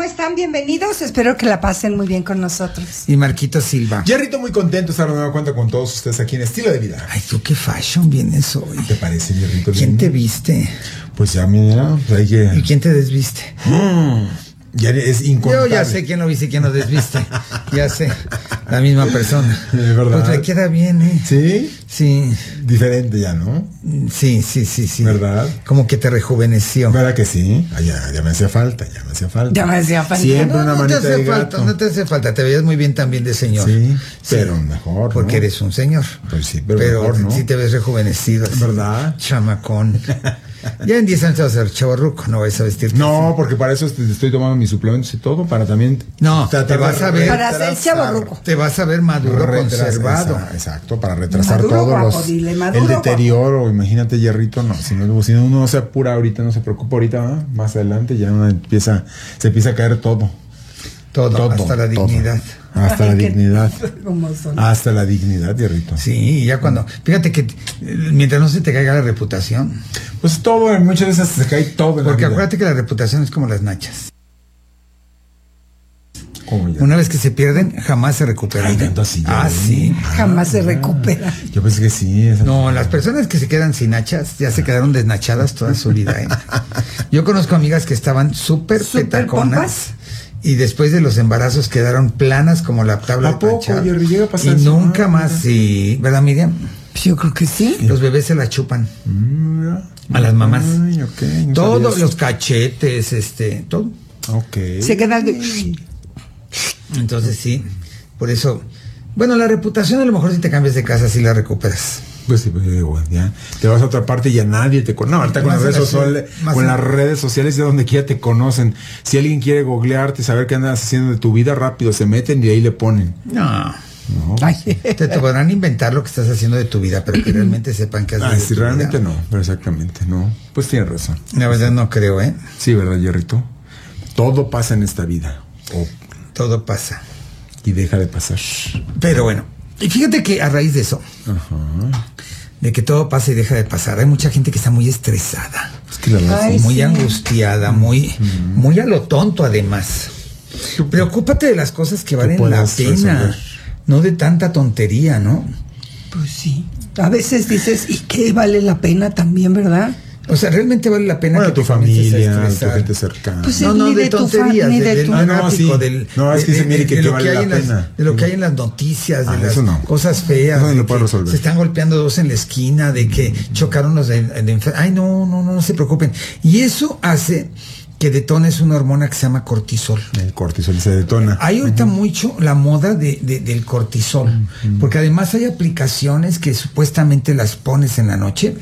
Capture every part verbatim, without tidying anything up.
están? Bienvenidos. Espero que la pasen muy bien con nosotros. Y Marquito Silva. Jerrito, muy contento de estar de nueva cuenta con todos ustedes aquí en Estilo de Vida. Ay, tú qué fashion vienes hoy. ¿Te parece, Jerrito? ¿Quién te viste? Pues ya, mira, pues hay que... ¿Y quién te desviste? Mm, ya es incontable. Yo ya sé quién lo viste y quién lo desviste. Ya sé. La misma persona. ¿De verdad? Pues le queda bien, ¿eh? ¿Sí? Sí. Diferente ya, ¿no? Sí, sí, sí, sí. ¿Verdad? Como que te rejuveneció. ¿Verdad que sí? Ah, ya, ya me hacía falta, ya me hacía falta. Ya me hacía falta. Siempre No, una no manita te hace de falta, gato. no te hace falta. Te veías muy bien también de señor. Sí, Sí. pero mejor, Porque ¿no? eres un señor. Pues sí, pero, Pero mejor, ¿no? sí te ves rejuvenecido. así. ¿Verdad? Chamacón. Ya en diez años te vas a ser chavorruco, no vas a vestirte. No, así. porque para eso te- estoy tomando mis suplementos y todo, para también... No, tratar te vas de a ver- Para ser retrasar. chavorruco. Te vas a ver maduro, Retras- conservado. esa- Exacto, para retrasar Maduro, todos guapo, los... dile, maduro, el deterioro, imagínate, Jerrito, no, si no, si no uno se apura ahorita, no se preocupa ahorita, ¿verdad? Más adelante ya uno empieza, se empieza a caer todo. Todo, Todo, hasta la todo. dignidad. Hasta Ay, la qué- dignidad. ¿Cómo son? Hasta la dignidad, Jerrito. Sí, y ya cuando... Fíjate que eh, mientras no se te caiga la reputación. Pues todo, muchas veces se cae todo en Porque la vida. acuérdate que la reputación es como las nachas. ¿Cómo ya? Una vez que se pierden, jamás se recuperan. Ay, tanto así ya, Ah, ¿eh? sí. Jamás se recupera. Yo pensé que sí. esa- No, las personas que se quedan sin nachas ya se quedaron desnachadas toda su vida. ¿eh? Yo conozco amigas que estaban súper ¿Súper petaconas pompas? y después de los embarazos quedaron planas como la tabla ¿A de poco, planchar. Jerry? ¿Llega a pasar Y eso? nunca Ah, más, mira. sí, ¿verdad, Miriam? Pues yo creo que sí. Los bebés se la chupan. Mm, mira. A las mamás. Ay, ok, no sabía Todos eso. los cachetes, este, todo. Ok. Se quedan de... Entonces sí, por eso, bueno, la reputación a lo mejor si te cambias de casa sí la recuperas. Pues sí, pues, bueno, ya te vas a otra parte y ya nadie te conoce. No, ahorita con Más las redes en la sociales, ciudad, con más las en- redes sociales de donde quiera te conocen. Si alguien quiere googlearte, saber qué andas haciendo de tu vida, rápido se meten y ahí le ponen. No, No. Ay, te, te podrán inventar lo que estás haciendo de tu vida, pero que realmente sepan que haces Ah, de sí, tu realmente vida. no, pero exactamente no. Pues tienes razón. La verdad no creo, ¿eh? Sí, ¿verdad, Jerrito? Todo pasa en esta vida. O- Todo pasa. y deja de pasar. Pero bueno, y fíjate que a raíz de eso, Ajá. de que todo pasa y deja de pasar, hay mucha gente que está muy estresada, Es que la verdad Ay, sí. muy sí. angustiada, muy, muy a lo tonto además. Preocúpate de las cosas que valen la puedas pena, resolver. no de tanta tontería, ¿no? pues sí. A veces dices, ¿y qué vale la pena también, verdad? O sea, realmente vale la pena Bueno, que tu te comiences a familia, tu estresar. gente cercana. Pues No, Sí, no, ni de de tu tonterías, fa- ni de- de del tu- Ah, no, tráfico, sí. del... No, es que de- se mire de- que de te lo vale hay la en las- pena. De lo que hay en las noticias, de Ah, las eso no. cosas feas. Eso no de lo puedo que resolver. Se están golpeando dos en la esquina, de que chocaron los de, de enfer- Ay, no, no, no, no se preocupen. Y eso hace que detones una hormona que se llama cortisol. El cortisol se detona. Hay ahorita mucho la moda de, de- del cortisol, porque además hay aplicaciones que supuestamente las pones en la noche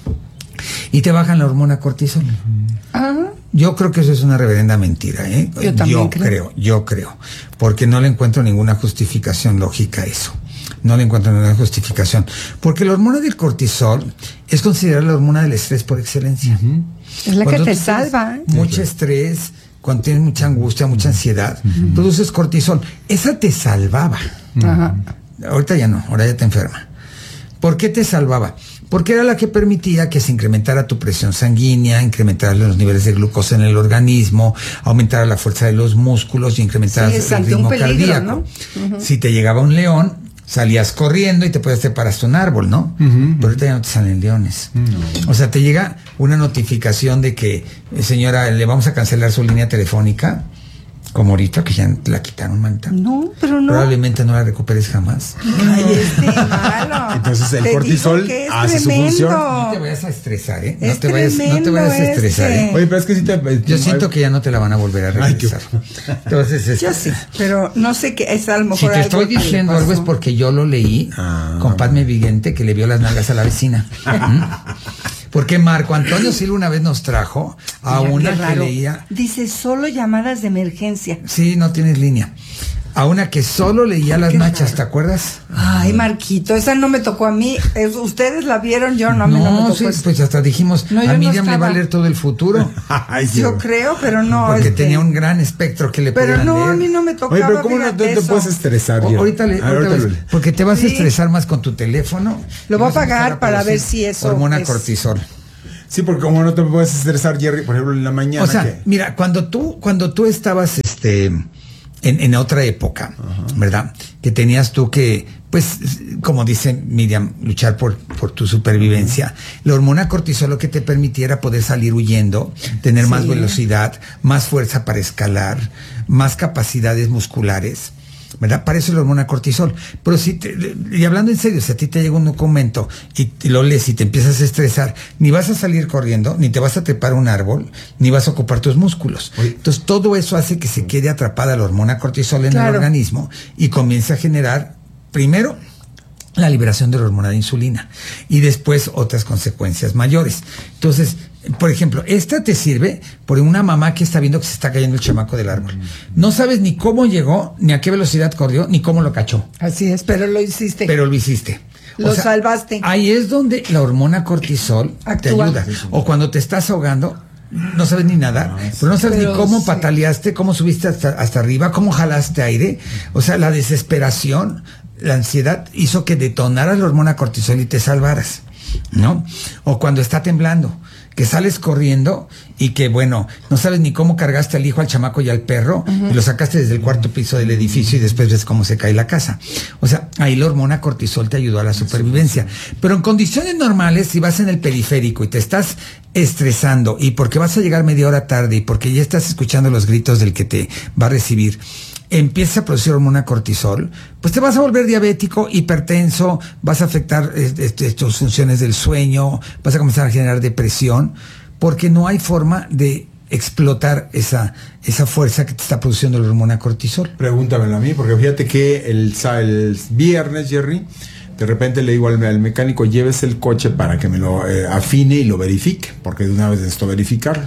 y te bajan la hormona cortisol. Ah, Yo creo que eso es una reverenda mentira, ¿eh? Yo también creo. creo. yo creo, porque no le encuentro ninguna justificación lógica a eso. No le encuentro ninguna justificación, porque la hormona del cortisol es considerada la hormona del estrés por excelencia. es la que Cuando te tú tienes salva, ¿eh? Mucho estrés, cuando tienes mucha angustia, mucha ansiedad, produces cortisol. Esa te salvaba. Ajá. Ahorita ya no, ahora ya te enferma. ¿Por qué te salvaba? Porque era la que permitía que se incrementara tu presión sanguínea, incrementara los niveles de glucosa en el organismo, aumentara la fuerza de los músculos y incrementara Sí, es el ante ritmo un peligro, cardíaco. ¿no? Si te llegaba un león, salías corriendo y te podías trepar hasta un árbol, ¿no? Pero ahorita ya no te salen leones. O sea, te llega una notificación de que, eh, señora, le vamos a cancelar su línea telefónica, como ahorita que ya la quitaron, manita. No, pero no. Probablemente no la recuperes jamás. Ay, este malo. Entonces, el Te digo cortisol que es hace su tremendo. función. No te vayas a estresar, ¿eh? No Es te vayas, no te vayas a tremendo estresar, ¿eh? este. Oye, pero es que sí te... Yo siento que ya no te la van a volver a Ay, qué- regresar. Entonces, este, Yo sí, pero no sé qué es a lo mejor si te algo estoy que le diciendo algo es pasó. porque yo lo leí Ah. con Padme Vigente, que le vio las nalgas a la vecina. ¿Mm? Porque Marco Antonio Silva una vez nos trajo a Mira, una qué que raro. leía... Dice solo llamadas de emergencia. Sí, no tienes línea. A una que solo leía las Qué nachas, raro. ¿te acuerdas? Ay, Marquito, esa no me tocó a mí. Es- ustedes la vieron, yo no, a mí no, me tocó sí, eso. pues hasta dijimos, No, yo a no Miriam le va a estaba. leer todo el futuro. Ay, sí. Yo creo, pero no. Porque este, tenía un gran espectro que le Pero podían no, leer. a mí no me tocaba. Oye, pero ¿cómo no fíjate te, te eso. puedes estresar? O- Jerry? ahorita le, Ah, ahorita ahorita le- le- porque te vas Sí. a estresar más con tu teléfono. Lo y voy a vas empezar pagar para producir ver si eso hormona es- cortisol. Sí, porque como no te puedes estresar, Jerry, por ejemplo, en la mañana. O sea, que- mira, cuando tú, cuando tú estabas este, este, en, en otra época, ajá, ¿verdad? Que tenías tú que, pues, como dice Miriam, luchar por, por tu supervivencia. La hormona cortisol lo que te permitiera poder salir huyendo, tener sí. más velocidad, más fuerza para escalar, más capacidades musculares, ¿verdad? Para eso la hormona cortisol. Pero si te, y hablando en serio, si a ti te llega un documento y, y lo lees y te empiezas a estresar, ni vas a salir corriendo, ni te vas a trepar a un árbol, ni vas a ocupar tus músculos. Oye. Entonces todo eso hace que se quede atrapada la hormona cortisol en claro. el organismo y comienza a generar, primero, la liberación de la hormona de insulina y después otras consecuencias mayores. Entonces, por ejemplo, esta te sirve por una mamá que está viendo que se está cayendo el chamaco del árbol. No sabes ni cómo llegó, ni a qué velocidad corrió, ni cómo lo cachó. Así es, pero lo hiciste. Pero lo hiciste. Lo o sea, salvaste. Ahí es donde la hormona cortisol Actúa. te ayuda. O cuando te estás ahogando, no sabes ni nada, no, pero no sabes pero ni cómo sí. pataleaste, cómo subiste hasta, hasta arriba, cómo jalaste aire. O sea, la desesperación, la ansiedad hizo que detonaras la hormona cortisol y te salvaras, ¿no? O cuando está temblando, que sales corriendo y que, bueno, no sabes ni cómo cargaste al hijo, al chamaco y al perro, uh-huh. y lo sacaste desde el cuarto piso del edificio y después ves cómo se cae la casa. O sea, ahí la hormona cortisol te ayudó a la supervivencia. Pero en condiciones normales, si vas en el periférico y te estás estresando y porque vas a llegar media hora tarde y porque ya estás escuchando los gritos del que te va a recibir, empieza a producir hormona cortisol, pues te vas a volver diabético, hipertenso, vas a afectar este, tus funciones del sueño, vas a comenzar a generar depresión, porque no hay forma de explotar esa, esa fuerza que te está produciendo la hormona cortisol. Pregúntamelo a mí, porque fíjate que el, el viernes, Jerry, de repente le digo al, al mecánico, lleves el coche para que me lo eh, afine y lo verifique, porque de una vez necesito verificarlo.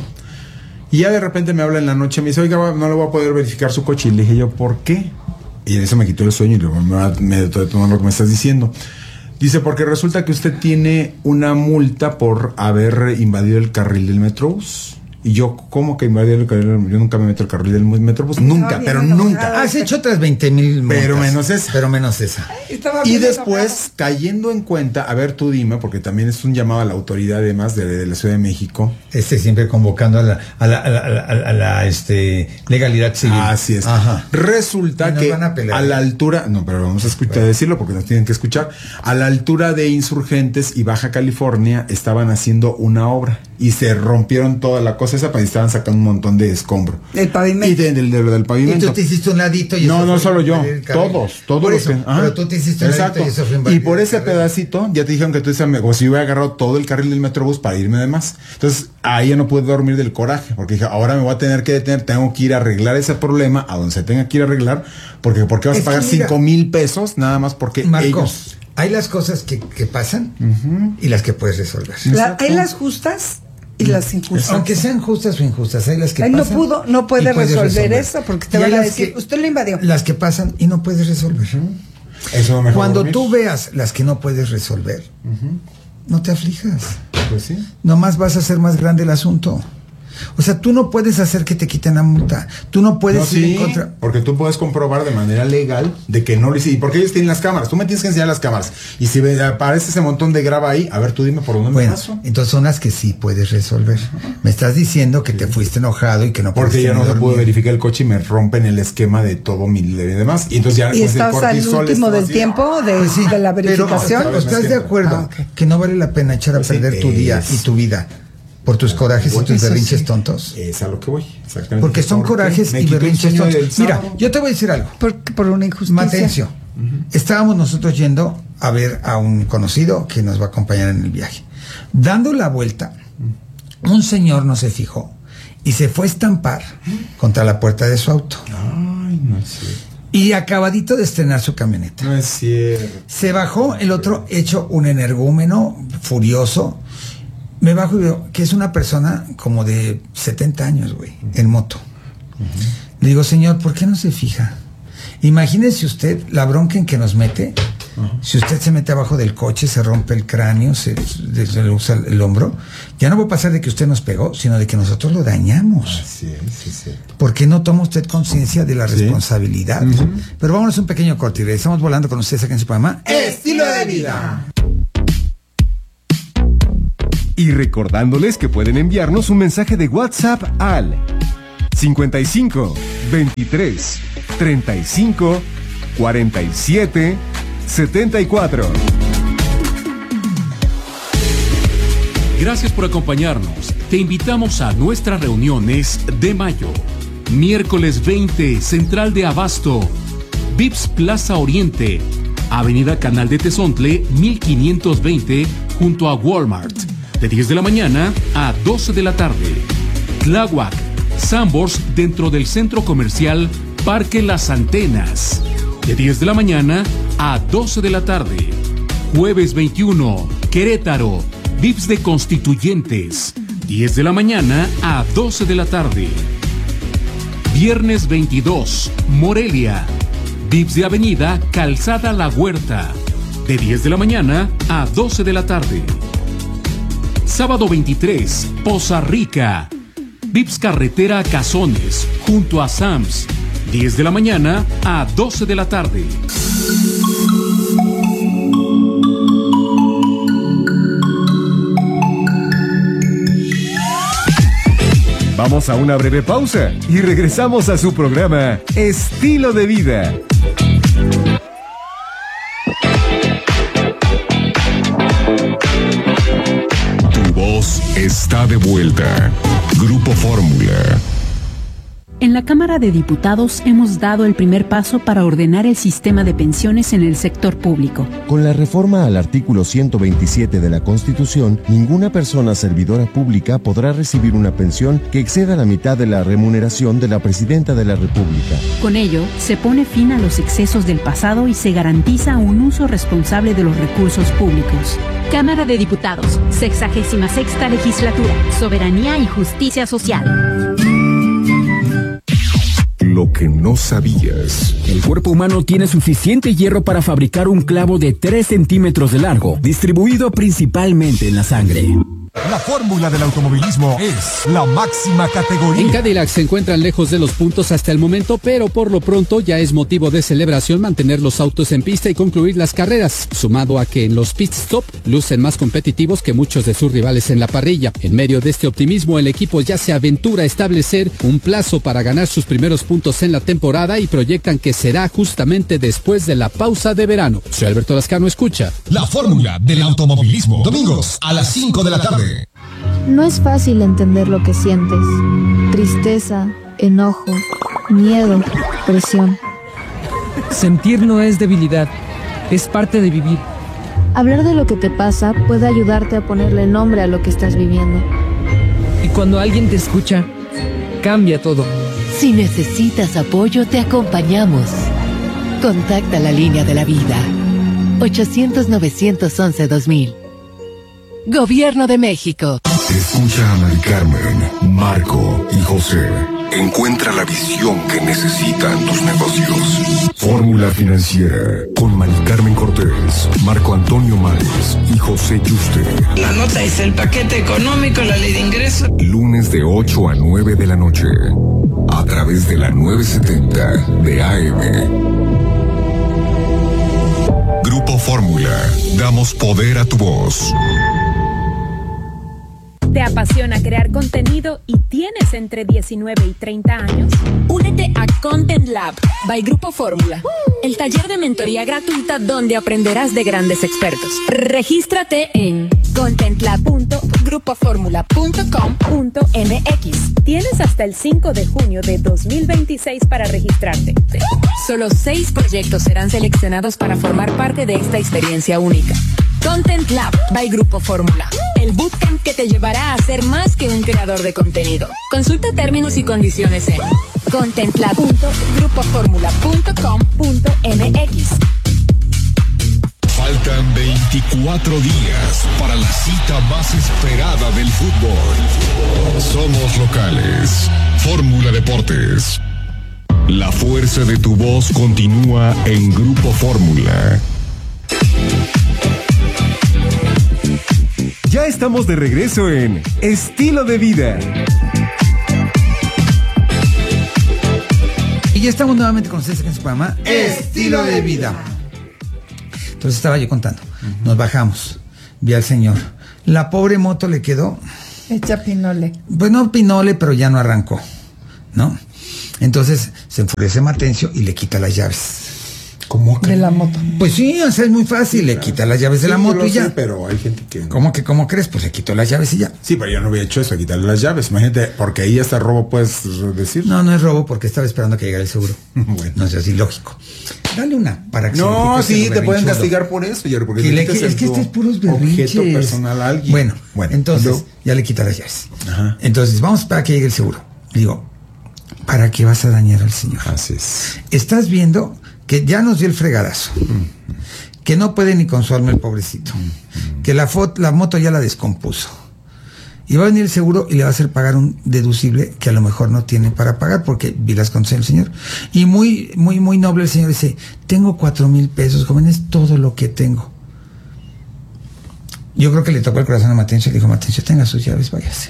Y ya de repente me habla en la noche, me dice, oiga, no le voy a poder verificar su coche. Y le dije yo, ¿por qué? Y en eso me quitó el sueño y luego me, me detonó lo que me estás diciendo. Dice, porque resulta que usted tiene una multa por haber invadido el carril del Metrobús. Y yo, ¿cómo que invadí el carril? Yo nunca me meto al carril del Metrobús. Nunca, no, pero no, nunca. No, Has hecho otras veinte mil multas. Pero menos esa. Pero menos esa. Y después, cayendo en cuenta, a ver, tú dime, porque también es un llamado a la autoridad, además, de, de la Ciudad de México. Este siempre convocando a la, a la, a la, a la, a la este, legalidad civil. Así es. Ajá. Resulta que a, a la altura, no, pero vamos a escuchar bueno. decirlo porque nos tienen que escuchar. A la altura de Insurgentes y Baja California estaban haciendo una obra y se rompieron toda la cosa esa, pues estaban sacando un montón de escombro. El pavimento. Y de, de, de, del pavimento. Y tú te hiciste un ladito. Y no, no solo yo, todos, todos por los eso, que. Ajá. Pero tú te hiciste un Exacto. ladito y eso fue Y por ese pedacito, ya te dijeron que tú dices, como si hubiera agarrado todo el carril del Metrobús para irme de más. Entonces, ahí ya no pude dormir del coraje, porque dije, ahora me voy a tener que detener, tengo que ir a arreglar ese problema, a donde se tenga que ir a arreglar, porque ¿por qué vas es a pagar cinco mil pesos? Nada más porque Marco, ellos. Hay las cosas que, que pasan uh-huh. y las que puedes resolver. La, hay las justas y las injustas. Aunque sean justas o injustas, hay las que Ay, pasan. No pudo, no puede resolver, resolver eso porque te y van a decir, que, usted lo invadió. Las que pasan y no puedes resolver. Uh-huh. Eso no Cuando dormir. tú veas las que no puedes resolver, uh-huh. no te aflijas. Pues sí. Nomás vas a hacer más grande el asunto. O sea, tú no puedes hacer que te quiten la multa. Tú no puedes no, ir sí, en contra. Porque tú puedes comprobar de manera legal de que no lo hiciste. Porque ellos tienen las cámaras. Tú me tienes que enseñar las cámaras. Y si aparece ese montón de grava ahí, a ver, tú dime por dónde bueno, me paso. Entonces son las que sí puedes resolver. Uh-huh. Me estás diciendo que sí. te fuiste enojado y que no porque ya no dormir. se pudo verificar el coche y me rompen el esquema de todo mi y demás. Y entonces ya y estás al último del así, tiempo de, pues sí, de la verificación. Pero, ¿estás de acuerdo ah, okay. que no vale la pena echar a pues perder sí, tu día es... y tu vida? Por tus corajes y tus berrinches sí. tontos. Es a lo que voy, exactamente. Porque son Porque corajes y berrinches tontos. Mira, yo te voy a decir algo. Por, por una injusticia. Matencio. Uh-huh. Estábamos nosotros yendo a ver a un conocido que nos va a acompañar en el viaje. Dando la vuelta, uh-huh. un señor no se fijó y se fue a estampar uh-huh. contra la puerta de su auto. Ay, no es cierto. Y acabadito de estrenar su camioneta. No es cierto. Se bajó el otro hecho un energúmeno, furioso. Me bajo y veo que es una persona como de setenta años, güey, uh-huh. en moto. Uh-huh. Le digo, señor, ¿por qué no se fija? Imagínese usted la bronca en que nos mete. Uh-huh. Si usted se mete abajo del coche, se rompe el cráneo, se, se le usa el, el hombro. Ya no va a pasar de que usted nos pegó, sino de que nosotros lo dañamos. Así es, sí, sí. ¿Por qué no toma usted conciencia de la ¿Sí? responsabilidad? Uh-huh. Pero vámonos un pequeño corte y regresamos volando con ustedes aquí en su programa Estilo de Vida. Y recordándoles que pueden enviarnos un mensaje de WhatsApp al cincuenta y cinco, veintitrés, treinta y cinco, cuarenta y siete, setenta y cuatro. Gracias por acompañarnos. Te invitamos a nuestras reuniones de mayo. Miércoles veinte, Central de Abasto, Vips Plaza Oriente, Avenida Canal de Tezontle, mil quinientos veinte, junto a Walmart, de diez de la mañana a doce de la tarde. Tláhuac, Sambors, dentro del Centro Comercial Parque Las Antenas, de diez de la mañana a doce de la tarde. Jueves veintiuno, Querétaro, Vips de Constituyentes, diez de la mañana a doce de la tarde. Viernes veintidós, Morelia, Vips de Avenida Calzada La Huerta, de diez de la mañana a doce de la tarde. Sábado veintitrés, Poza Rica, Vips Carretera Cazones, junto a Sams, diez de la mañana a doce de la tarde. Vamos a una breve pausa y regresamos a su programa Estilo de Vida. Tu voz está de vuelta. Grupo Fórmula. En la Cámara de Diputados hemos dado el primer paso para ordenar el sistema de pensiones en el sector público. Con la reforma al artículo ciento veintisiete de la Constitución, ninguna persona servidora pública podrá recibir una pensión que exceda la mitad de la remuneración de la Presidenta de la República. Con ello, se pone fin a los excesos del pasado y se garantiza un uso responsable de los recursos públicos. Cámara de Diputados, sexagésima sexta legislatura, Soberanía y Justicia Social. Lo que no sabías. El cuerpo humano tiene suficiente hierro para fabricar un clavo de tres centímetros de largo, distribuido principalmente en la sangre. La fórmula del automovilismo es la máxima categoría. En Cadillac se encuentran lejos de los puntos hasta el momento, pero por lo pronto ya es motivo de celebración mantener los autos en pista y concluir las carreras, sumado a que en los pit stop lucen más competitivos que muchos de sus rivales en la parrilla. En medio de este optimismo, el equipo ya se aventura a establecer un plazo para ganar sus primeros puntos en la temporada y proyectan que será justamente después de la pausa de verano. Soy Alberto Lascano, escucha La fórmula del automovilismo, domingos a las cinco de la tarde. No es fácil entender lo que sientes. Tristeza, enojo, miedo, presión. Sentir no es debilidad, es parte de vivir. Hablar de lo que te pasa puede ayudarte a ponerle nombre a lo que estás viviendo. Y cuando alguien te escucha, cambia todo. Si necesitas apoyo, te acompañamos. Contacta la línea de la vida. ochocientos, novecientos once, dos mil. Gobierno de México. Escucha a Mari Carmen, Marco y José. Encuentra la visión que necesitan tus negocios. Fórmula Financiera con Mari Carmen Cortés, Marco Antonio Mares y José Yuste. La nota es el paquete económico, la ley de ingresos. Lunes de ocho a nueve de la noche. A través de la novecientos setenta de A M. Grupo Fórmula. Damos poder a tu voz. ¿Te apasiona crear contenido y tienes entre diecinueve y treinta años? Únete a Content Lab by Grupo Fórmula, el taller de mentoría gratuita donde aprenderás de grandes expertos. Regístrate en contentlab punto grupo fórmula punto com punto m x. Tienes hasta el cinco de junio de dos mil veintiséis para registrarte. Solo seis proyectos serán seleccionados para formar parte de esta experiencia única. Content Lab by Grupo Fórmula, el bootcamp que te llevará a ser más que un creador de contenido. Consulta términos y condiciones en contentlab punto grupo fórmula punto com punto m x. Faltan veinticuatro días para la cita más esperada del fútbol. Somos locales. Fórmula Deportes. La fuerza de tu voz continúa en Grupo Fórmula. Ya estamos de regreso en Estilo de Vida. Y ya estamos nuevamente con ustedes en su programa Estilo de Vida. Entonces estaba yo contando. Uh-huh. Nos bajamos. Vi al señor. La pobre moto le quedó hecha pinole. Pues no pinole, pero ya no arrancó. ¿no? Entonces se enfurece Matencio y le quita las llaves. ¿Cómo que? De la moto. Pues sí, o sea, es muy fácil, sí, le claro. quita las llaves de sí, la moto y ya. Sé, pero hay gente que... ¿Cómo que cómo crees? Pues le quitó las llaves y ya. Sí, pero yo no había hecho eso, quitarle las llaves. Imagínate, porque ahí hasta robo puedes decir. No, no es robo porque estaba esperando que llegara el seguro. Bueno. No es así lógico. Dale una para que no, se sí, te pueden castigar por eso, Jerry, porque le, es que este es puros berrinches. Objeto personal a alguien. Bueno, bueno, entonces no. ya le quita las llaves. Ajá. Entonces, vamos para que llegue el seguro. Digo, ¿para qué vas a dañar al señor? Así es. Estás viendo que ya nos dio el fregadazo, mm. que no puede ni con su alma el pobrecito, mm. que la, foto, la moto ya la descompuso. Y va a venir el seguro y le va a hacer pagar un deducible que a lo mejor no tiene para pagar, porque vi las condiciones del señor. Y muy, muy, muy noble el señor dice, tengo cuatro mil pesos, joven, es todo lo que tengo. Yo creo que le tocó el corazón a Matencio y le dijo, Matencio, tenga sus llaves, váyase.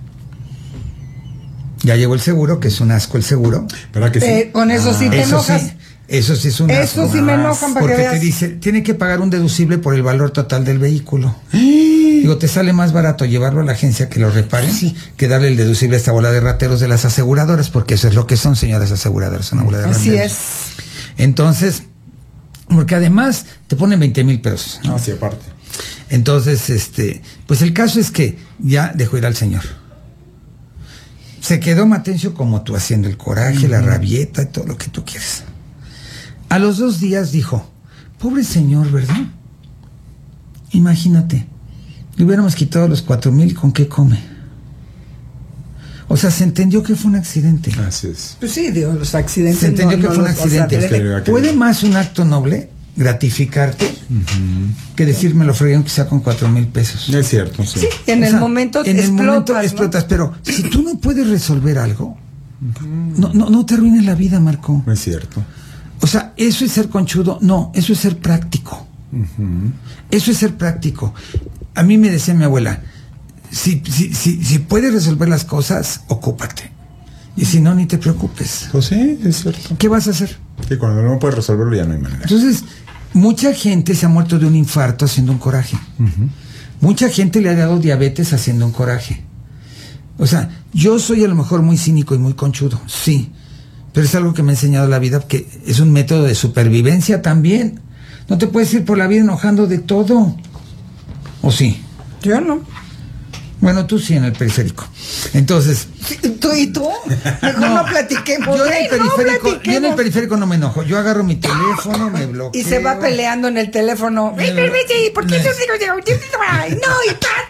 Ya llegó el seguro, que es un asco el seguro. ¿Verdad que sí? Eh, con eso ah, sí te eso enojas. Sí, eso sí es un Eso asco. sí me enojan para porque que veas. Te dice, tiene que pagar un deducible por el valor total del vehículo. Digo, te sale más barato llevarlo a la agencia que lo reparen, sí. que darle el deducible a esta bola de rateros de las aseguradoras, porque eso es lo que son, señoras aseguradoras, una bola de rateros. Así es. Entonces, porque además te ponen veinte mil pesos. ¿no? Así aparte. Entonces, este, pues el caso es que ya dejó ir al señor. Se quedó Matencio como tú, haciendo el coraje, uh-huh. la rabieta y todo lo que tú quieres. A los dos días dijo, pobre señor, ¿verdad? Imagínate, le hubiéramos quitado los cuatro mil, ¿con qué come? O sea, se entendió que fue un accidente. Así es. Pues sí, digo, los accidentes. Se entendió no, que no fue un los, accidente. O sea, debe, ¿puede más un acto noble gratificarte uh-huh. que decirme lo fregué aunque sea con cuatro mil pesos? Es cierto, sí. Sí, en o el sea, momento en explotas, el momento ¿no? explotas, pero si tú no puedes resolver algo, uh-huh. no, no, no te arruines la vida, Marco. Es cierto. O sea, eso es ser conchudo. No, eso es ser práctico. Uh-huh. Eso es ser práctico. A mí me decía mi abuela, si, si, si, si puedes resolver las cosas, ocúpate. Y si no, ni te preocupes. Pues sí, es cierto. ¿Qué vas a hacer? Que cuando no puedes resolverlo ya no hay manera. Entonces, mucha gente se ha muerto de un infarto haciendo un coraje. Uh-huh. Mucha gente le ha dado diabetes haciendo un coraje. O sea, yo soy a lo mejor muy cínico y muy conchudo, sí. Pero es algo que me ha enseñado la vida, que es un método de supervivencia también. No te puedes ir por la vida enojando de todo. ¿O sí? Yo no. Bueno, tú sí, en el periférico. Entonces... ¿Tú y tú? Mejor no, no platiquemos. Yo en, el periférico, no yo en el periférico no me enojo. Yo agarro mi teléfono, me bloqueo. Y se va peleando en el teléfono. Me ¿Por qué? No, y pa,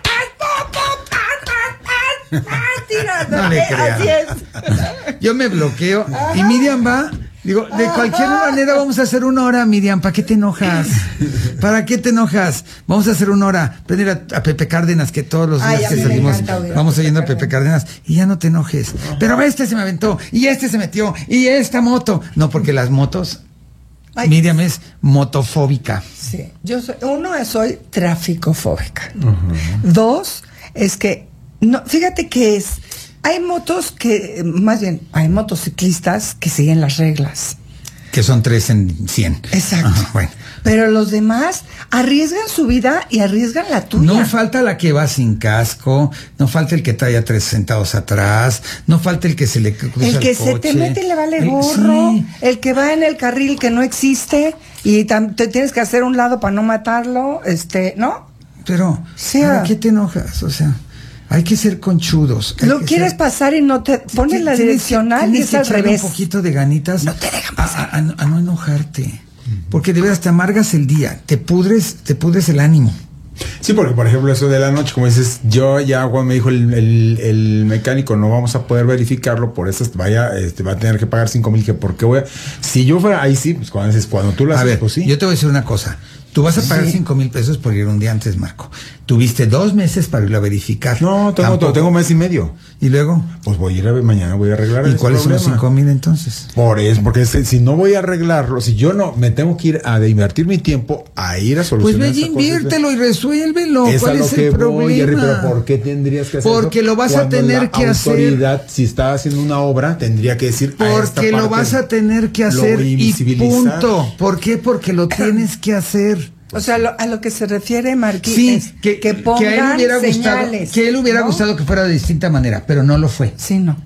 no le creas. Así es. Yo me bloqueo. Y Miriam va... Digo, de cualquier manera vamos a hacer una hora, Miriam. ¿Para qué te enojas? ¿Para qué te enojas? Vamos a hacer una hora. Prender a, a Pepe Cárdenas, que todos los días Ay, que salimos vamos oyendo a Pepe Cárdenas. Y ya no te enojes. Pero este se me aventó, y este se metió, y esta moto. No, porque las motos... Ay. Miriam es motofóbica. Sí. Yo soy, uno, soy traficofóbica. Uh-huh. Dos, es que... no, fíjate que es... Hay motos que, más bien, hay motociclistas que siguen las reglas. Que son tres en cien. Exacto. Ajá, bueno. Pero los demás arriesgan su vida y arriesgan la tuya. No falta la que va sin casco, no falta el que trae a tres sentados atrás, no falta el que se le cruza el que el se coche. te mete y le vale gorro, sí. El que va en el carril que no existe y tam- te tienes que hacer un lado para no matarlo, este, ¿no? Pero, sí, ¿para qué te enojas? O sea... Hay que ser conchudos. Lo quieres ser... pasar y no te pones la direccional y es al revés. Un poquito de ganitas. No te dejan pasar. A, a, a no enojarte. Uh-huh. Porque de veras te amargas el día, te pudres, te pudres el ánimo. Sí, porque por ejemplo eso de la noche, como dices, yo ya cuando me dijo el, el, el mecánico, no vamos a poder verificarlo, por eso vaya, este, va a tener que pagar cinco mil, que porque voy a, si yo fuera, ahí sí, pues cuando dices, cuando tú lo haces, a ver, pues sí. Yo te voy a decir una cosa. Tú vas a pagar cinco sí. mil pesos por ir un día antes, Marco. Tuviste dos meses para irlo a verificar. No, tengo, todo, tengo un mes y medio. ¿Y luego? Pues voy a ir a ver, mañana voy a arreglar. ¿Y cuáles son los cinco mil entonces? Por eso, porque si, si no voy a arreglarlo, si yo no, me tengo que ir a invertir mi tiempo a ir a solucionar. Pues ve y inviértelo y resuélvelo. Es ¿Cuál a lo es que el voy, problema? Jerry, pero ¿por qué tendrías que hacer Porque eso? lo vas a tener que hacer. La autoridad, si está haciendo una obra, tendría que decir. Porque lo vas a tener que hacer y punto. ¿Por qué? Porque lo tienes que hacer. O sea, lo, a lo que se refiere Marquín sí, es que, que pongan que a él hubiera señales, gustado, que él hubiera ¿no? gustado que fuera de distinta manera, pero no lo fue. Sí, no.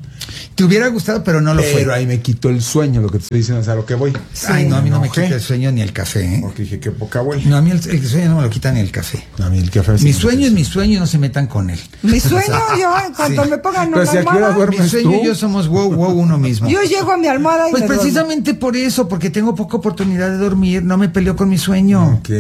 Te hubiera gustado, pero no lo pero fue. Pero ahí me quitó el sueño, lo que te estoy diciendo, es a lo que voy. Sí. Ay, no, a mí no, no me quita el sueño ni el café. ¿eh? Porque dije, qué poca abuela. No, a mí el, el sueño no me lo quita ni el café. A mí el café mi sueño es mi sueño y no se metan con él. Mi sueño, yo, en cuanto sí. me pongan una si almohada. Mi sueño y yo somos wow, wow, uno mismo. Yo llego a mi almohada y Pues me precisamente duermo. por eso, porque tengo poca oportunidad de dormir, no me peleo con mi sueño. Ok.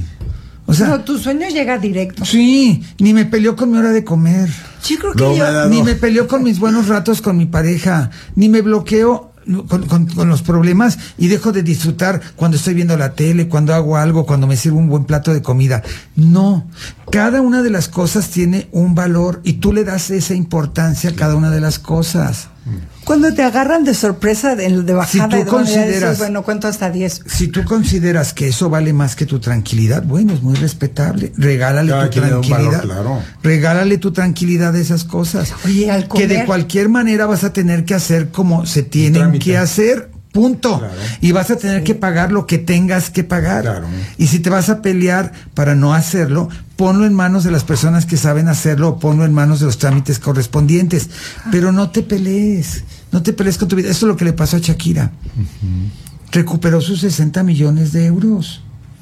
O sea, no, tu sueño llega directo. Sí, ni me peleó con mi hora de comer. Yo creo que no, yo... Ni me peleó con mis buenos ratos con mi pareja, ni me bloqueo con, con, con los problemas y dejo de disfrutar cuando estoy viendo la tele, cuando hago algo, cuando me sirvo un buen plato de comida. No, cada una de las cosas tiene un valor y tú le das esa importancia a cada una de las cosas. Cuando te agarran de sorpresa de, de bajada, si tú de consideras, dices, bueno, cuento hasta diez. Si tú consideras que eso vale más que tu tranquilidad, bueno, es muy respetable. Regálale Cada tu tranquilidad. Valor, claro. Regálale tu tranquilidad de esas cosas. Oye, al comer, que de cualquier manera vas a tener que hacer como se tienen que hacer. Punto. Claro. Y vas a tener sí. que pagar lo que tengas que pagar. Claro. Y si te vas a pelear para no hacerlo, ponlo en manos de las personas que saben hacerlo o ponlo en manos de los trámites correspondientes. Pero no te pelees. No te pelees con tu vida. Eso es lo que le pasó a Shakira. Uh-huh. Recuperó sus sesenta millones de euros.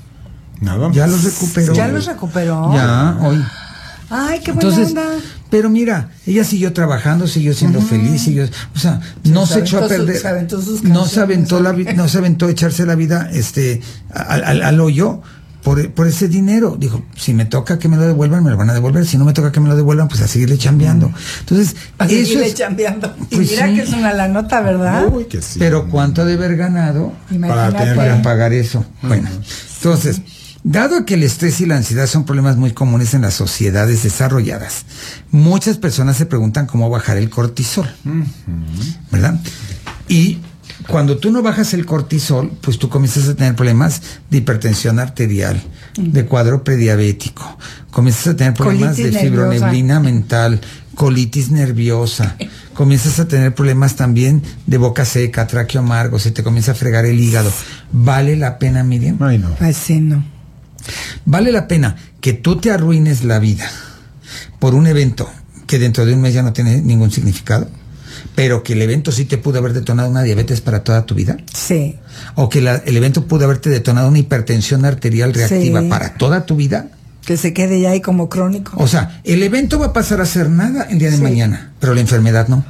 Nada más. Ya los recuperó. Ya los recuperó. Ya, hoy. Ay, qué buena Entonces, onda. Pero mira, ella siguió trabajando, siguió siendo uh-huh. feliz, siguió, o sea, sí, no se se echó a perder, sus, se aventó sus no se aventó la, no se aventó a echarse la vida, este, al, al, al hoyo por, por ese dinero. Dijo, si me toca que me lo devuelvan, me lo van a devolver. Si no me toca que me lo devuelvan, pues a seguirle chambeando. Entonces, a eso seguirle es, chambeando. Y pues mira sí. que es una la nota, ¿verdad? Uy, que sí. Pero cuánto ha de haber ganado para, tener, para pagar eso. Uh-huh. Bueno, entonces. Dado que el estrés y la ansiedad son problemas muy comunes en las sociedades desarrolladas, muchas personas se preguntan cómo bajar el cortisol, uh-huh. ¿verdad? Y cuando tú no bajas el cortisol, pues tú comienzas a tener problemas de hipertensión arterial, uh-huh. de cuadro prediabético, comienzas a tener problemas colitis de fibroneblina mental, colitis nerviosa, comienzas a tener problemas también de boca seca, tráqueo amargo, se te comienza a fregar el hígado. ¿Vale la pena, Miriam? Ay, no. Pues sí, no. ¿Vale la pena que tú te arruines la vida por un evento que dentro de un mes ya no tiene ningún significado? Pero que el evento sí te pudo haber detonado una diabetes para toda tu vida. Sí. O que la, el evento pudo haberte detonado una hipertensión arterial reactiva sí. para toda tu vida. Que se quede ya ahí como crónico. O sea, el evento va a pasar a ser nada el día de sí. mañana, pero la enfermedad no.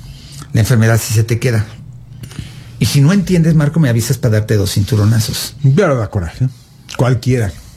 La enfermedad sí se te queda. Y si no entiendes, Marco, me avisas para darte dos cinturonazos. Pero da coraje. Cualquiera.